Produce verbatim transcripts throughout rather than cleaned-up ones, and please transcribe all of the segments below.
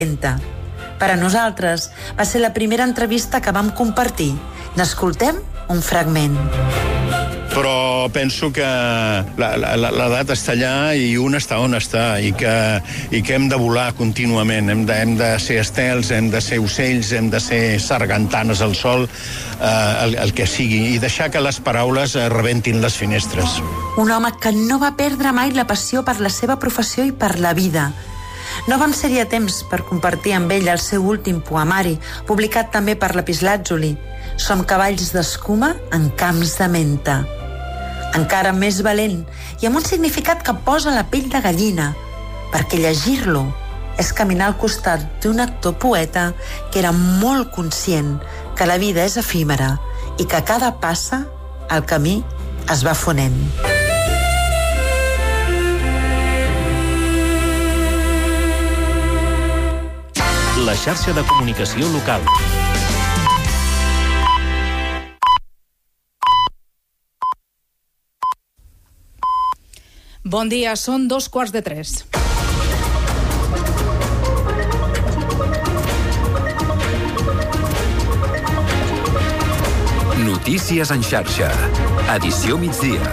Per a nosaltres va ser la primera entrevista que vam compartir. N'escoltem un fragment. Però penso que l'edat està allà i un està on està i que, i que hem de volar contínuament, hem de, hem de ser estels, hem de ser ocells, hem de ser sargantanes al sol, eh, el, el que sigui, i deixar que les paraules rebentin les finestres. Un home que no va perdre mai la passió per la seva professió i per la vida. No vam ser-hi a temps per compartir amb ell el seu últim poemari, publicat també per Lapislàtzuli. Som cavalls d'escuma en camps de menta. Encara més valent i amb un significat que posa la pell de gallina, perquè llegir-lo és caminar al costat d'un actor poeta que era molt conscient que la vida és efímera i que cada passa el camí es va fonent. La xarxa de comunicació local. Bon dia, són dos quarts de tres. Notícies en xarxa. Edició migdia.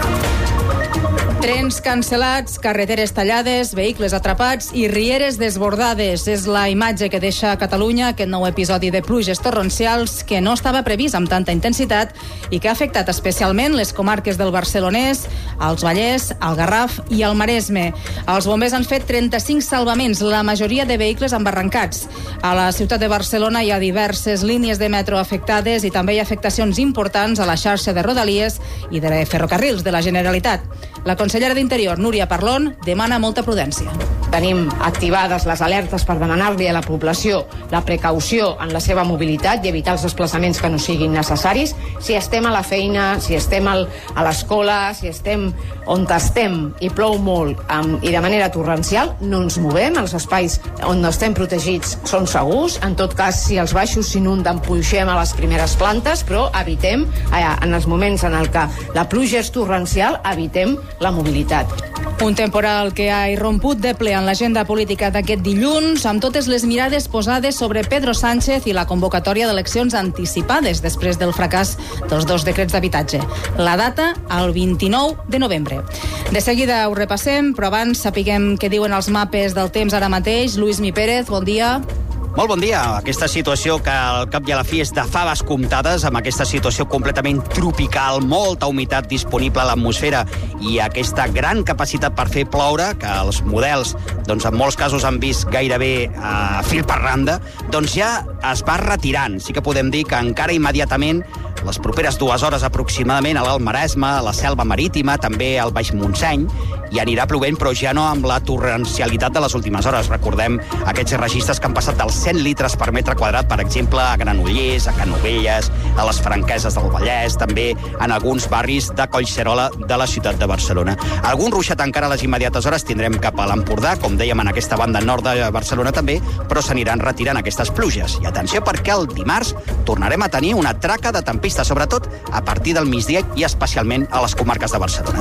Trens cancel·lats, carreteres tallades, vehicles atrapats i rieres desbordades. És la imatge que deixa a Catalunya aquest nou episodi de pluges torrencials que no estava previst amb tanta intensitat i que ha afectat especialment les comarques del Barcelonès, els Vallès, el Garraf i el Maresme. Els bombers han fet trenta-cinc salvaments, la majoria de vehicles embarrancats. A la ciutat de Barcelona hi ha diverses línies de metro afectades i també hi ha afectacions importants a la xarxa de Rodalies i de ferrocarrils de la Generalitat. La consellera d'Interior, Núria Parlon, demana molta prudència. Tenim activades les alertes per demanar-li a la població la precaució en la seva mobilitat i evitar els desplaçaments que no siguin necessaris. Si estem a la feina, si estem al, a l'escola, si estem on estem i plou molt um, i de manera torrencial, no ens movem. Els espais on estem protegits són segurs. En tot cas, si els baixos s'inunden, pugem a les primeres plantes, però evitem, eh, en els moments en el que la pluja és torrencial, evitem la mobilitat. Un temporal que ha irromput de ple en l'agenda política d'aquest dilluns, amb totes les mirades posades sobre Pedro Sánchez i la convocatòria d'eleccions anticipades després del fracàs dels dos decrets d'habitatge. La data, el vint-i-nou de novembre. De seguida ho repassem, però abans sapiguem què diuen els mapes del temps ara mateix. Lluís Mi Pérez, bon dia. Molt bon dia. Aquesta situació que al cap i a la fi és de faves comptades, amb aquesta situació completament tropical, molta humitat disponible a l'atmosfera i aquesta gran capacitat per fer ploure, que els models, doncs en molts casos han vist gairebé a fil per randa, doncs ja es va retirant. Sí que podem dir que encara immediatament, les properes dues hores aproximadament, a l'Alt Maresme, a la Selva Marítima, també al Baix Montseny, i anirà plovent, però ja no amb la torrencialitat de les últimes hores. Recordem aquests registres que han passat dels cent litres per metre quadrat, per exemple, a Granollers, a Canovelles, a les Franqueses del Vallès, també en alguns barris de Collserola de la ciutat de Barcelona. Algun ruixat encara a les immediates hores tindrem cap a l'Empordà, com dèiem, en aquesta banda nord de Barcelona també, però s'aniran retirant aquestes pluges. I atenció, perquè el dimarts tornarem a tenir una traca de tempistes, sobretot a partir del migdia i especialment a les comarques de Barcelona.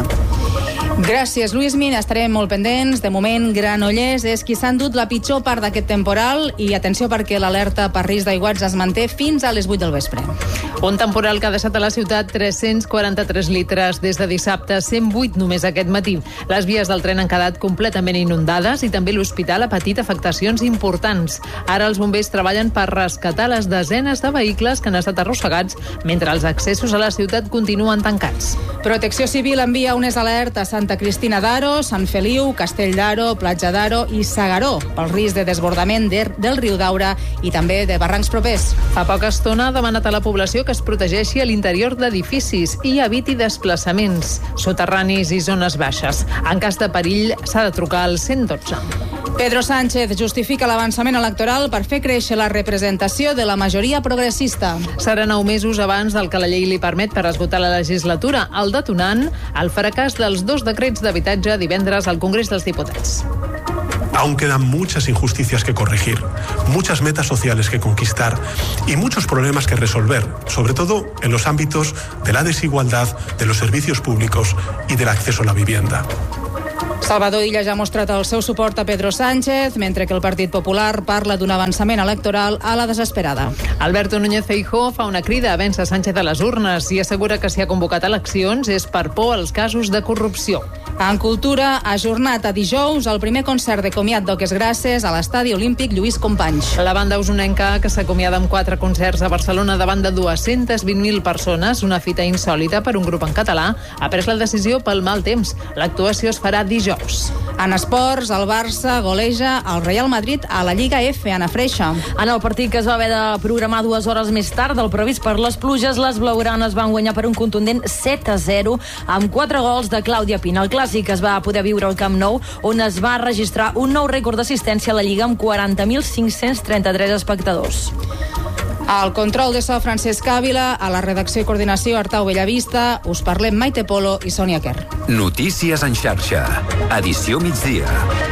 Gràcies, Lluís Min. Estarem molt pendents. De moment, Granollers és qui s'ha endut la pitjor part d'aquest temporal i atenció perquè l'alerta per risc d'aiguats es manté fins a les vuit del vespre. Un temporal que ha deixat a la ciutat tres-cents quaranta-tres litres des de dissabte, cent vuit només aquest matí. Les vies del tren han quedat completament inundades i també l'hospital ha patit afectacions importants. Ara els bombers treballen per rescatar les desenes de vehicles que han estat arrossegats mentre els accessos a la ciutat continuen tancats. Protecció Civil envia unes alertes a Santa Cristina d'Aro, Sant Feliu, Castell d'Aro, Platja d'Aro i S'Agaró pel risc de desbordament de, del riu Daura i també de barrancs propers. Fa poca estona ha demanat a la població que es protegeixi a l'interior d'edificis i eviti desplaçaments soterranis i zones baixes. En cas de perill s'ha de trucar al cent i dotze. Pedro Sánchez justifica l'avançament electoral per fer créixer la representació de la majoria progressista. Serà nou mesos abans del que la llei li permet per esgotar la legislatura, el detonant el fracàs dels dos decrets d'habitatge divendres al Congrés dels Diputats. Aún quedan muchas injusticias que corregir, muchas metas sociales que conquistar y muchos problemas que resolver, sobre todo en los ámbitos de la desigualdad, de los servicios públicos y del acceso a la vivienda. Salvador Illa ja ha mostrat el seu suport a Pedro Sánchez, mentre que el Partit Popular parla d'un avançament electoral a la desesperada. Alberto Núñez Feijóo fa una crida a vèncer Sánchez a les urnes i assegura que si ha convocat eleccions és per por als casos de corrupció. En cultura, ajornat a dijous el primer concert de comiat d'Oques Grasses a l'Estadi Olímpic Lluís Companys. La banda usonenca, que s'acomiada amb quatre concerts a Barcelona davant de dues-centes vint mil persones, una fita insòlita per un grup en català, ha pres la decisió pel mal temps. L'actuació es farà dijous. En esports, el Barça goleja el Real Madrid a la Lliga F, Ana Freixa. En el partit que es va haver de programar dues hores més tard del previst per les pluges, les blaugranes van guanyar per un contundent set a zero amb quatre gols de Clàudia Pina. El clàssic es va poder viure al Camp Nou, on es va registrar un nou rècord d'assistència a la Lliga amb quaranta mil cinc-cents trenta-tres espectadors. Al control de so, Francesc Ávila, a la redacció i coordinació, Artau Bellavista, us parlem Maite Polo i Sònia Kerr. Notícies en xarxa. Edició migdia.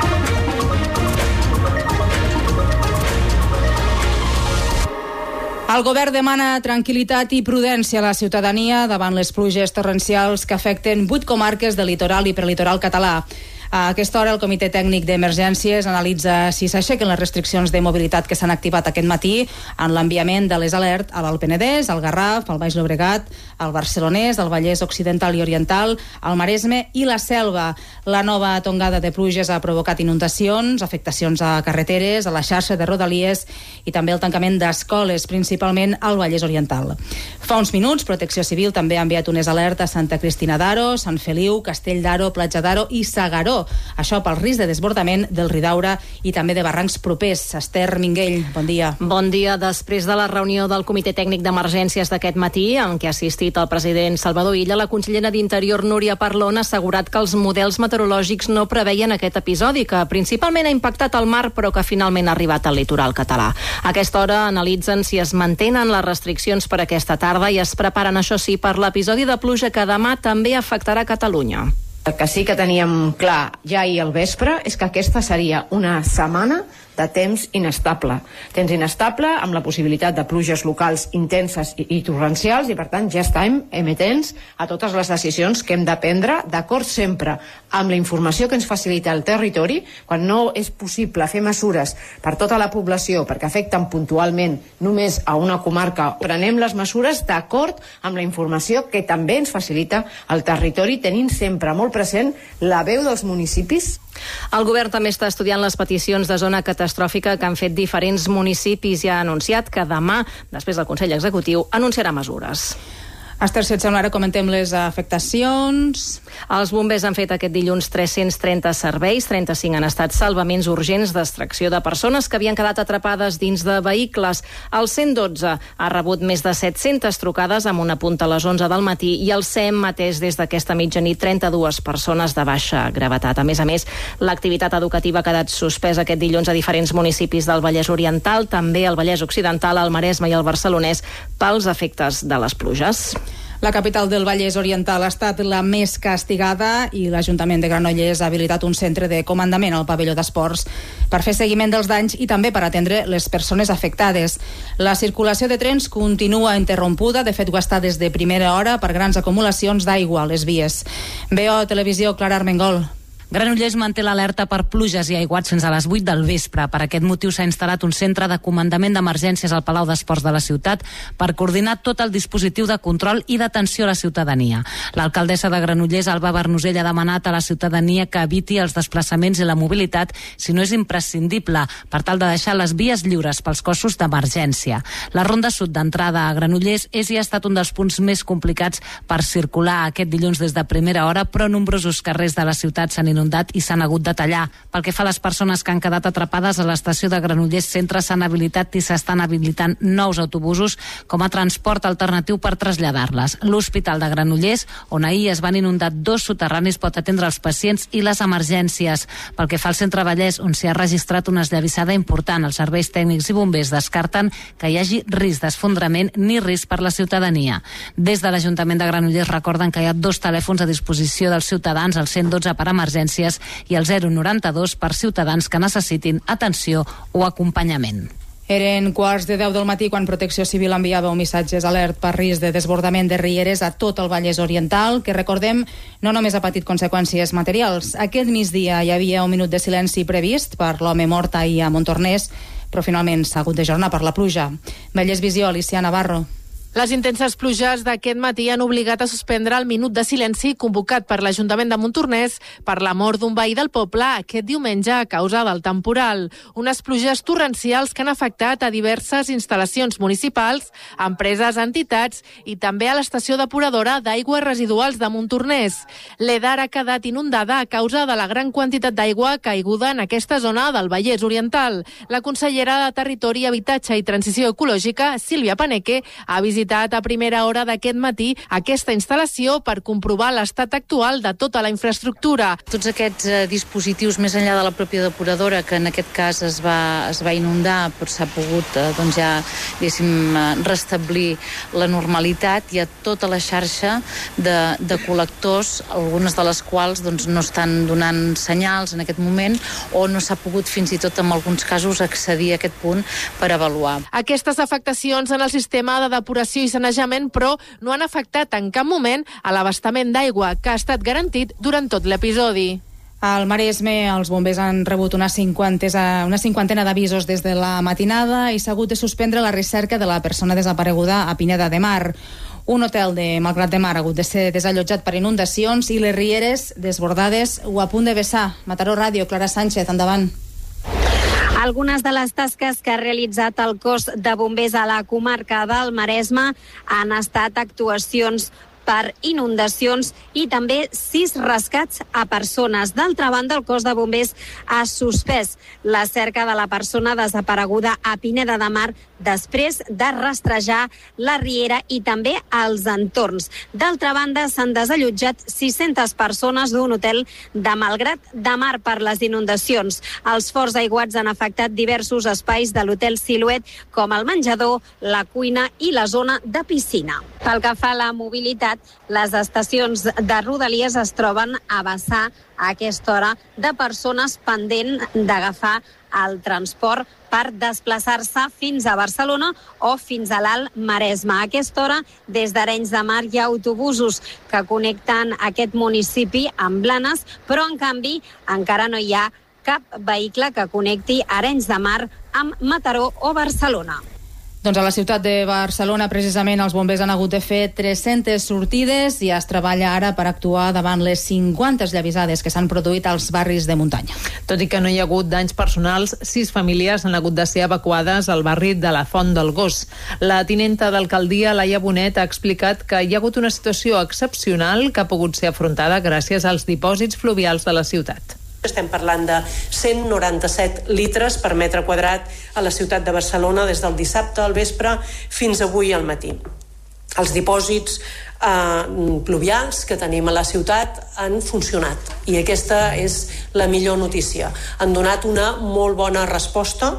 El govern demana tranquil·litat i prudència a la ciutadania davant les pluges torrencials que afecten vuit comarques del litoral i prelitoral català. A aquesta hora, el Comitè Tècnic d'Emergències analitza si s'aixequen les restriccions de mobilitat que s'han activat aquest matí en l'enviament de les alertes a l'Alt Penedès, al Garraf, al Baix Llobregat, al Barcelonès, al Vallès Occidental i Oriental, al Maresme i la Selva. La nova tongada de pluges ha provocat inundacions, afectacions a carreteres, a la xarxa de rodalies i també el tancament d'escoles, principalment al Vallès Oriental. Fa uns minuts, Protecció Civil també ha enviat unes alertes a Santa Cristina d'Aro, Sant Feliu, Castell d'Aro, Platja d'Aro i S'Agaró. Això pel risc de desbordament del Ridaura i també de barrancs propers. Esther Minguell, bon dia. Bon dia. Després de la reunió del Comitè Tècnic d'Emergències d'aquest matí, en què ha assistit el president Salvador Illa, la consellera d'Interior Núria Parlon ha assegurat que els models meteorològics no preveien aquest episodi, que principalment ha impactat el mar, però que finalment ha arribat al litoral català. A aquesta hora analitzen si es mantenen les restriccions per aquesta tarda i es preparen, això sí, per l'episodi de pluja que demà també afectarà Catalunya. El que sí que teníem clar ja ahir al vespre és que aquesta seria una setmana de temps inestable. Temps inestable amb la possibilitat de pluges locals intenses i, i torrencials i, per tant, ja estem emetents a totes les decisions que hem de prendre, d'acord sempre amb la informació que ens facilita el territori. Quan no és possible fer mesures per tota la població perquè afecten puntualment només a una comarca, prenem les mesures d'acord amb la informació que també ens facilita el territori, tenint sempre molt present la veu dels municipis. El govern també està estudiant les peticions de zona catastròfica que han fet diferents municipis i ha anunciat que demà, després del Consell Executiu, anunciarà mesures. Esther, si et sembla, ara comentem les afectacions. Els bombers han fet aquest dilluns tres-cents trenta serveis, trenta-cinc han estat salvaments urgents d'extracció de persones que havien quedat atrapades dins de vehicles. El cent dotze ha rebut més de set-centes trucades amb una punta a les onze del matí i el S E M ha atès des d'aquesta mitjanit trenta-dues persones de baixa gravetat. A més a més, l'activitat educativa ha quedat suspesa aquest dilluns a diferents municipis del Vallès Oriental, també al Vallès Occidental, al Maresme i al Barcelonès, pels efectes de les pluges. La capital del Vallès Oriental ha estat la més castigada i l'Ajuntament de Granollers ha habilitat un centre de comandament al pavelló d'esports per fer seguiment dels danys i també per atendre les persones afectades. La circulació de trens continua interrompuda, de fet ho està des de primera hora per grans acumulacions d'aigua a les vies. B O Televisió, Clara Armengol. Granollers manté l'alerta per pluges i aiguats fins a les vuit del vespre. Per aquest motiu s'ha instal·lat un centre de comandament d'emergències al Palau d'Esports de la ciutat per coordinar tot el dispositiu de control i d'atenció a la ciutadania. L'alcaldessa de Granollers, Alba Barnusell, ha demanat a la ciutadania que eviti els desplaçaments i la mobilitat si no és imprescindible, per tal de deixar les vies lliures pels cossos d'emergència. La ronda sud d'entrada a Granollers és i ha estat un dels punts més complicats per circular aquest dilluns des de primera hora, però nombrosos carrers de la ciutat s'han inundat i s'han hagut de tallar. Pel que fa a les persones que han quedat atrapades a l'estació de Granollers Centre, s'han habilitat i s'estan habilitant nous autobusos com a transport alternatiu per traslladar-les. L'Hospital de Granollers, on ahir es van inundar dos soterranis, pot atendre els pacients i les emergències. Pel que fa al Centre Vallès, on s'hi ha registrat una esllavissada important, els serveis tècnics i bombers descarten que hi hagi risc d'esfondrament ni risc per la ciutadania. Des de l'Ajuntament de Granollers recorden que hi ha dos telèfons a disposició dels ciutadans, el cent dotze per emergències i el zero noranta-dos per ciutadans que necessitin atenció o acompanyament. Eren quarts de deu del matí quan Protecció Civil enviava un missatge alert per risc de desbordament de rieres a tot el Vallès Oriental, que recordem no només ha patit conseqüències materials. Aquest migdia hi havia un minut de silenci previst per l'home mort ahir a Montornès, però finalment s'ha hagut d'ajornar per la pluja. Vallès Visió, Alicia Navarro. Les intenses pluges d'aquest matí han obligat a suspendre el minut de silenci convocat per l'Ajuntament de Montornès per la mort d'un veí del poble aquest diumenge a causa del temporal. Unes pluges torrencials que han afectat a diverses instal·lacions municipals, empreses, entitats i també a l'estació depuradora d'aigües residuals de Montornès. L'Edar ha quedat inundada a causa de la gran quantitat d'aigua caiguda en aquesta zona del Vallès Oriental. La consellera de Territori, Habitatge i Transició Ecològica, Sílvia Paneque, ha visitat a primera hora d'aquest matí aquesta instal·lació per comprovar l'estat actual de tota la infraestructura. Tots aquests eh, dispositius, més enllà de la pròpia depuradora, que en aquest cas es va, es va inundar, però s'ha pogut eh, doncs ja, diguéssim, restablir la normalitat. Hi ha tota la xarxa de, de col·lectors, algunes de les quals doncs, no estan donant senyals en aquest moment, o no s'ha pogut fins i tot en alguns casos accedir a aquest punt per avaluar. Aquestes afectacions en el sistema de depuració i sanejament, però no han afectat en cap moment a l'abastament d'aigua, que ha estat garantit durant tot l'episodi. Al Maresme, els bombers han rebut una, una cinquantena d'avisos des de la matinada i s'ha hagut de suspendre la recerca de la persona desapareguda a Pineda de Mar. Un hotel de Malgrat de Mar ha hagut de ser desallotjat per inundacions i les rieres desbordades o a punt de vessar. Mataró Ràdio, Clara Sánchez, endavant. Algunes de les tasques que ha realitzat el cos de bombers a la comarca del Maresme han estat actuacions per inundacions i també sis rescats a persones. D'altra banda, el cos de bombers ha suspès la cerca de la persona desapareguda a Pineda de Mar després de rastrejar la riera i també els entorns. D'altra banda, s'han desallotjat sis-centes persones d'un hotel de Malgrat de Mar per les inundacions. Els forts aiguats han afectat diversos espais de l'hotel Siluet, com el menjador, la cuina i la zona de piscina. Pel que fa a la mobilitat, les estacions de Rodalies es troben a vessar a aquesta hora de persones pendent d'agafar el transport per desplaçar-se fins a Barcelona o fins a l'Alt Maresme. A aquesta hora, des d'Arenys de Mar hi ha autobusos que connecten aquest municipi amb Blanes, però en canvi encara no hi ha cap vehicle que connecti Arenys de Mar amb Mataró o Barcelona. Doncs a la ciutat de Barcelona, precisament, els bombers han hagut de fer tres-centes sortides i es treballa ara per actuar davant les cinquanta esllavissades que s'han produït als barris de muntanya. Tot i que no hi ha hagut danys personals, sis famílies han hagut de ser evacuades al barri de la Font del Gos. La tinenta d'alcaldia, Laia Bonet, ha explicat que hi ha hagut una situació excepcional que ha pogut ser afrontada gràcies als dipòsits fluvials de la ciutat. Estem parlant de cent noranta-set litres per metre quadrat a la ciutat de Barcelona des del dissabte al vespre fins avui al matí. Els dipòsits eh, pluvials que tenim a la ciutat han funcionat i aquesta és la millor notícia. Han donat una molt bona resposta.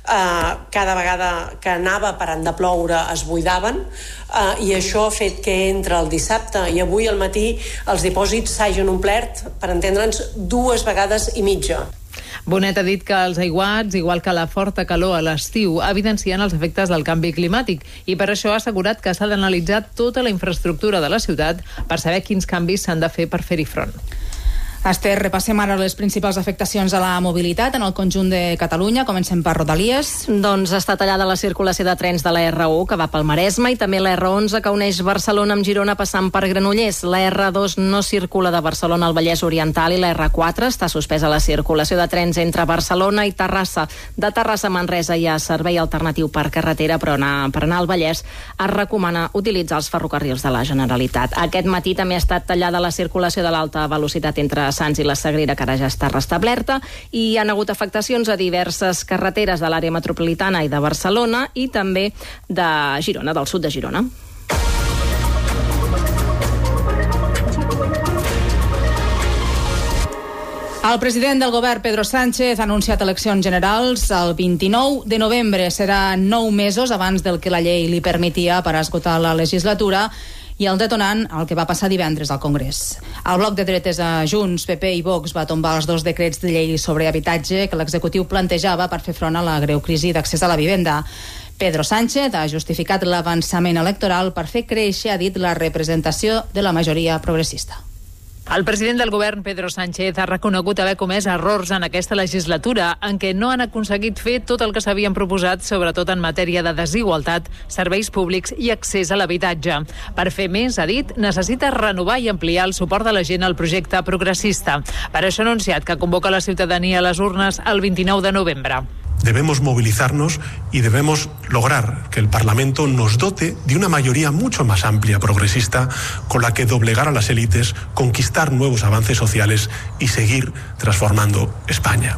Uh, cada vegada que anava parant de ploure es buidaven uh, i això ha fet que entre el dissabte i avui al matí els dipòsits s'hagin omplert, per entendre'ns, dues vegades i mitja. Bonet ha dit que els aiguats, igual que la forta calor a l'estiu, evidencien els efectes del canvi climàtic i per això ha assegurat que s'ha d'analitzar tota la infraestructura de la ciutat per saber quins canvis s'han de fer per fer-hi front. Esther, repassem ara les principals afectacions a la mobilitat en el conjunt de Catalunya. Comencem per Rodalies. Doncs està tallada la circulació de trens de la erre u que va pel Maresme i també la erre onze que uneix Barcelona amb Girona passant per Granollers. La erre dos no circula de Barcelona al Vallès Oriental i la erre quatre està suspesa la circulació de trens entre Barcelona i Terrassa. De Terrassa a Manresa hi ha servei alternatiu per carretera, però anar, per anar al Vallès es recomana utilitzar els ferrocarrils de la Generalitat. Aquest matí també ha estat tallada la circulació de l'alta velocitat entre Sants i la Sagrera, que ara ja està restablerta, i hi han hagut afectacions a diverses carreteres de l'àrea metropolitana i de Barcelona i també de Girona, del sud de Girona. El president del govern, Pedro Sánchez, ha anunciat eleccions generals el vint-i-nou de novembre. Serà nou mesos abans del que la llei li permetia per esgotar la legislatura i el detonant el que va passar divendres al Congrés. El bloc de dretes a Junts, P P i Vox va tombar els dos decrets de llei sobre habitatge que l'executiu plantejava per fer front a la greu crisi d'accés a la vivenda. Pedro Sánchez ha justificat l'avançament electoral per fer créixer, ha dit, la representació de la majoria progressista. El president del govern, Pedro Sánchez, ha reconegut haver comès errors en aquesta legislatura en què no han aconseguit fer tot el que s'havien proposat, sobretot en matèria de desigualtat, serveis públics i accés a l'habitatge. Per fer més, ha dit, necessita renovar i ampliar el suport de la gent al projecte progressista. Per això ha anunciat que convoca la ciutadania a les urnes el vint-i-nou de novembre. Debemos movilizarnos y debemos lograr que el Parlamento nos dote de una mayoría mucho más amplia progresista con la que doblegar a las élites, conquistar nuevos avances sociales y seguir transformando España.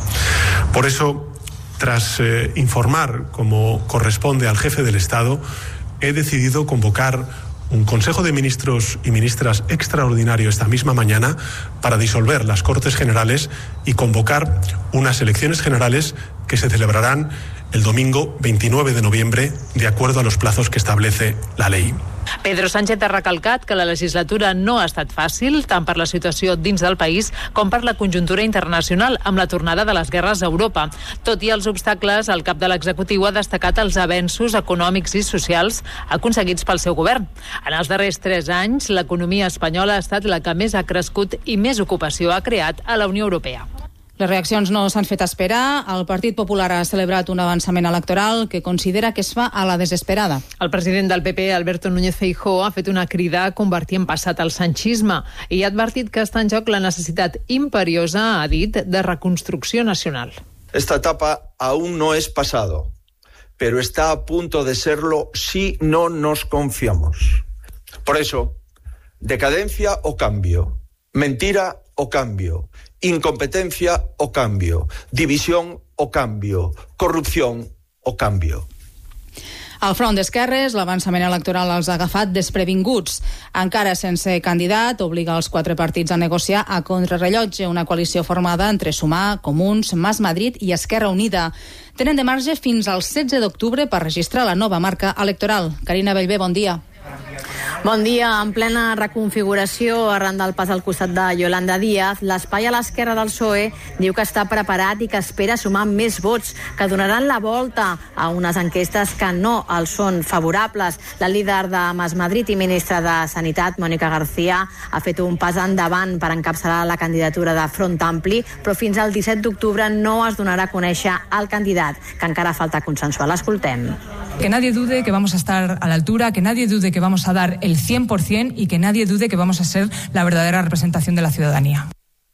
Por eso, tras eh, informar como corresponde al jefe del Estado, he decidido convocar un Consejo de Ministros y Ministras extraordinario esta misma mañana para disolver las Cortes Generales y convocar unas elecciones generales que se celebrarán el domingo veintinueve de noviembre, de acuerdo a los plazos que establece la ley. Pedro Sánchez ha recalcat que la legislatura no ha estat fàcil, tant per la situació dins del país com per la conjuntura internacional, amb la tornada de les guerres a Europa. Tot i els obstacles, el cap de l'executiu ha destacat els avenços econòmics i socials aconseguits pel seu govern. En els darrers tres anys, l'economia espanyola ha estat la que més ha crescut i més ocupació ha creat a la Unió Europea. Les reaccions no s'han fet esperar. El Partit Popular ha celebrat un avançament electoral que considera que es fa a la desesperada. El president del P P, Alberto Núñez Feijóo, ha fet una crida a convertir en passat el sanchisme i ha advertit que està en joc la necessitat imperiosa, ha dit, de reconstrucció nacional. Esta etapa aún no es pasado, pero está a punto de serlo si no nos confiamos. Por eso, decadencia o cambio, mentira o cambio, incompetencia o cambio, división o cambio, corrupción o cambio. Al front d'esquerres, l'avançament electoral els ha agafat desprevinguts. Encara sense candidat, obliga els quatre partits a negociar a contrarrellotge, una coalició formada entre Sumar, Comuns, Mas Madrid i Esquerra Unida. Tenen de marge fins al setze d'octubre per registrar la nova marca electoral. Carina Bellver, bon dia. Bon dia. En plena reconfiguració arran del pas al costat de Yolanda Díaz, l'espai a l'esquerra del P S O E diu que està preparat i que espera sumar més vots que donaran la volta a unes enquestes que no els són favorables. La líder de Mas Madrid i ministra de Sanitat, Mònica García, ha fet un pas endavant per encapçalar la candidatura de Front Ampli, però fins al disset d'octubre no es donarà a conèixer el candidat, que encara falta consensuar. L'escoltem. Que nadie dude que vamos a estar a la altura, que nadie dude que vamos a dar el cien por ciento y que nadie dude que vamos a ser la verdadera representación de la ciudadanía.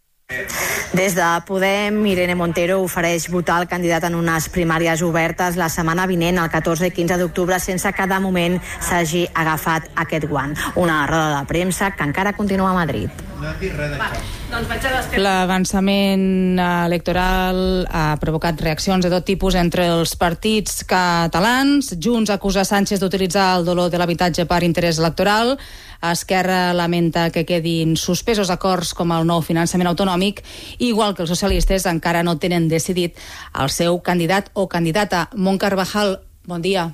Des de Podem, Irene Montero ofereix votar el candidat en unes primàries obertes la setmana vinent, el catorze i quinze d'octubre, sense que de moment s'hagi agafat aquest guant. Una roda de premsa que encara continua a Madrid. L'avançament electoral ha provocat reaccions de tot tipus entre els partits catalans. Junts acusa Sánchez d'utilitzar el dolor de l'habitatge per interès electoral. Esquerra lamenta que quedin suspesos acords com el nou finançament autonòmic, igual que els socialistes encara no tenen decidit el seu candidat o candidata. Mont Carvajal, bon dia.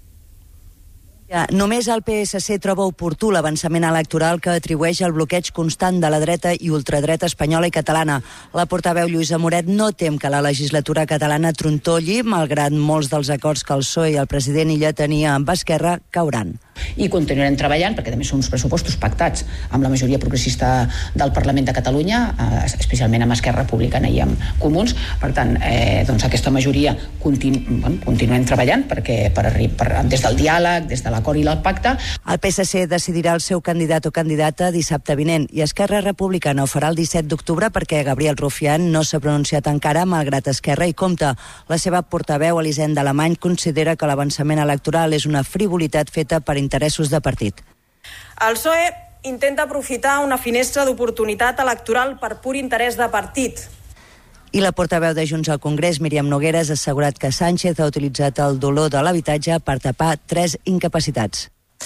Només el P S C troba oportú l'avançament electoral que atribueix el bloqueig constant de la dreta i ultradreta espanyola i catalana. La portaveu Lluïsa Moret no tem que la legislatura catalana trontolli, malgrat molts dels acords que el P S O E i el president Illa tenia amb Esquerra cauran. I continuarem treballant, perquè també són uns pressupostos pactats amb la majoria progressista del Parlament de Catalunya, especialment amb Esquerra Republicana i amb Comuns. Per tant, eh, doncs aquesta majoria continu, bueno, continuem treballant perquè per, per, des del diàleg, des de l'acord i el pacte. El P S C decidirà el seu candidat o candidata dissabte vinent i Esquerra Republicana ho farà el disset d'octubre perquè Gabriel Rufián no s'ha pronunciat encara, malgrat Esquerra i compta. La seva portaveu, Elisenda Alemany, considera que l'avançament electoral és una frivolitat feta per interessos de partit. El P S O E intenta aprofitar una finestra d'oportunitat electoral per pur interès de partit. I la portaveu de Junts al Congrés, Míriam Nogueras, ha assegurat que Sánchez ha utilitzat el dolor de l'habitatge per tapar tres incapacitats.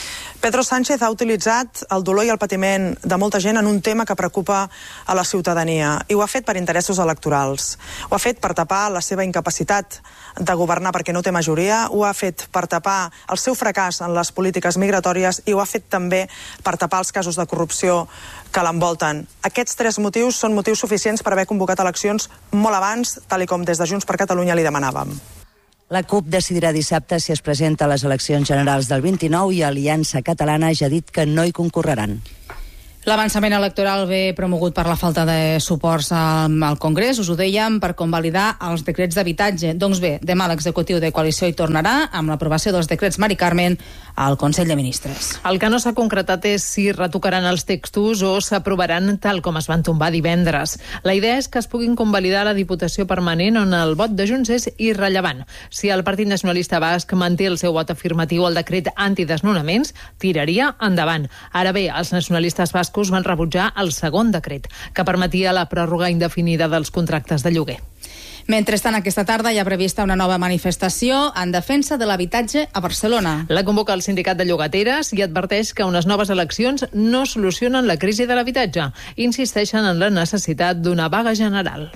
Pedro Sánchez ha utilitzat el dolor i el patiment de molta gent en un tema que preocupa a la ciutadania i ho ha fet per interessos electorals. Ho ha fet per tapar la seva incapacitat de governar perquè no té majoria, ho ha fet per tapar el seu fracàs en les polítiques migratòries i ho ha fet també per tapar els casos de corrupció que l'envolten. Aquests tres motius són motius suficients per haver convocat eleccions molt abans, tal i com des de Junts per Catalunya li demanàvem. La CUP decidirà dissabte si es presenta a les eleccions generals del vint-i-nou i Aliança Catalana ja ha dit que no hi concorreran. L'avançament electoral ve promogut per la falta de suports al Congrés, us ho dèiem, per convalidar els decrets d'habitatge. Doncs bé, demà l'executiu de coalició hi tornarà amb l'aprovació dels decrets Mari Carmen al Consell de Ministres. El que no s'ha concretat és si retocaran els textos o s'aprovaran tal com es van tombar divendres. La idea és que es puguin convalidar a la Diputació Permanent on el vot de Junts és irrellevant. Si el Partit Nacionalista Basc manté el seu vot afirmatiu al decret antidesnonaments, tiraria endavant. Ara bé, els nacionalistes bascs van rebutjar el segon decret, que permetia la pròrroga indefinida dels contractes de lloguer. Mentrestant, aquesta tarda hi ha prevista una nova manifestació en defensa de l'habitatge a Barcelona. La convoca el sindicat de llogateres i adverteix que unes noves eleccions no solucionen la crisi de l'habitatge. Insisteixen en la necessitat d'una vaga general.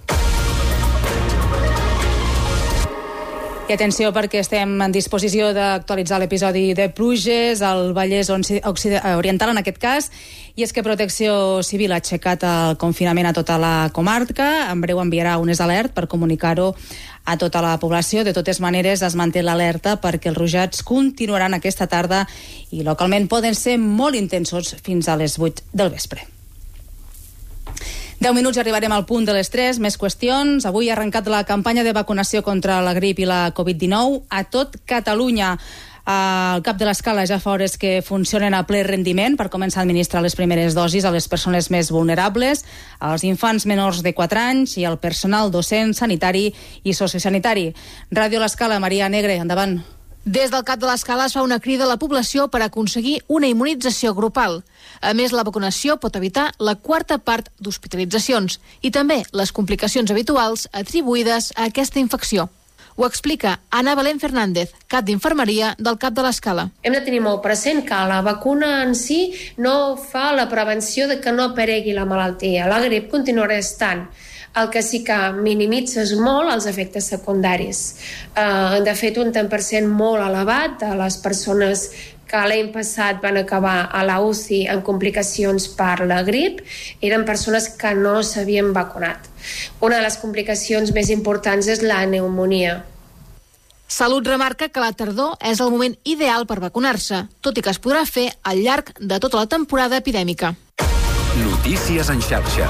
I atenció perquè estem en disposició d'actualitzar l'episodi de pluges al Vallès Oriental en aquest cas, i és que Protecció Civil ha aixecat el confinament a tota la comarca. En breu enviarà unes alert per comunicar-ho a tota la població. De totes maneres, es manté l'alerta perquè els ruixats continuaran aquesta tarda i localment poden ser molt intensos fins a les vuit del vespre. deu minuts i arribarem al punt de les tres. Més qüestions. Avui ha arrencat la campanya de vacunació contra la grip i la covid dinou a tot Catalunya. Al Cap de l'Escala ja fa hores que funcionen a ple rendiment per començar a administrar les primeres dosis a les persones més vulnerables, als infants menors de quatre anys i al personal docent, sanitari i sociosanitari. Ràdio l'Escala, Maria Negre, endavant. Des del Cap de l'Escala es fa una crida a la població per aconseguir una immunització grupal. A més, la vacunació pot evitar la quarta part d'hospitalitzacions i també les complicacions habituals atribuïdes a aquesta infecció. Ho explica Anna Belén Fernández, cap d'infermeria del Cap de l'Escala. Hem de tenir molt present que la vacuna en si no fa la prevenció de que no aparegui la malaltia. La grip continuarà estant. El que sí que minimitza molt els efectes secundaris. Uh, de fet, un tant per cent molt elevat de les persones que l'any passat van acabar a la U C I amb complicacions per la grip eren persones que no s'havien vacunat. Una de les complicacions més importants és la pneumònia. Salut remarca que la tardor és el moment ideal per vacunar-se, tot i que es podrà fer al llarg de tota la temporada epidèmica. Notícies en xarxa.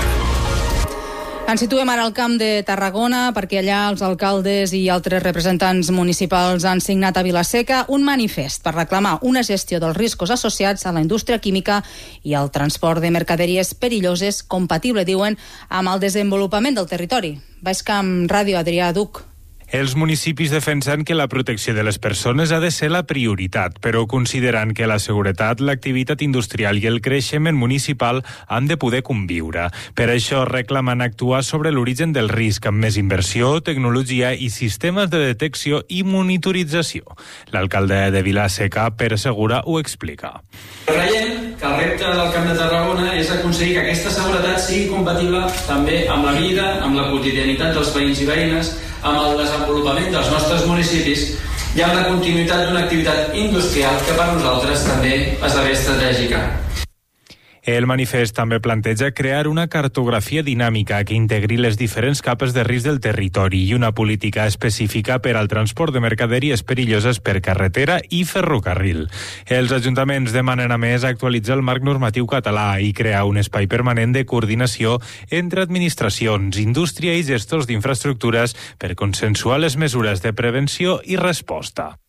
Ens situem ara al Camp de Tarragona perquè allà els alcaldes i altres representants municipals han signat a Vila-seca un manifest per reclamar una gestió dels riscos associats a la indústria química i al transport de mercaderies perilloses compatible, diuen, amb el desenvolupament del territori. Baixcamp Ràdio, Adrià Duc. Els municipis defensen que la protecció de les persones ha de ser la prioritat, però consideran que la seguretat, l'activitat industrial i el creixement municipal han de poder conviure. Per això reclamen actuar sobre l'origen del risc amb més inversió, tecnologia i sistemes de detecció i monitorització. L'alcalde de Vila-seca, Pere Segura, ho explica. Creiem que el repte del Camp de Tarragona és aconseguir que aquesta seguretat sigui compatible també amb la vida, amb la quotidianitat dels veïns i veïnes, amb el desenvolupament dels nostres municipis i amb la continuïtat d'una activitat industrial que per nosaltres també esdevé estratègica. El manifest també planteja crear una cartografia dinàmica que integri les diferents capes de risc del territori i una política específica per al transport de mercaderies perilloses per carretera i ferrocarril. Els ajuntaments demanen a més actualitzar el marc normatiu català i crear un espai permanent de coordinació entre administracions, indústria i gestors d'infraestructures per consensuar les mesures de prevenció i resposta.